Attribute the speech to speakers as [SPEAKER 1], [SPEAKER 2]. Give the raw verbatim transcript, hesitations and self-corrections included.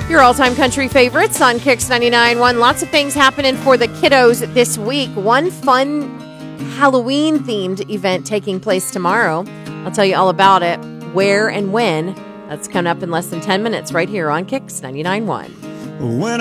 [SPEAKER 1] Your all-time country favorites on Kicks ninety-nine point one. Lots of things happening for the kiddos this week. One fun Halloween-themed event taking place tomorrow. I'll tell you all about it, where and when. That's coming up in less than ten minutes right here on Kicks ninety-nine point one.
[SPEAKER 2] When